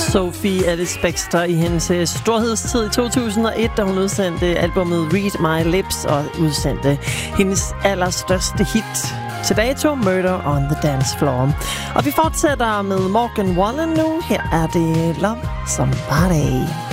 Sophie Ellis Bextor i hendes storhedstid i 2001, da hun udsendte albumet Read My Lips og udsendte hendes allerstørste hit til dato, Murder on the Dance Floor. Og vi fortsætter med Morgan Wallen nu. Her er det Love Somebody.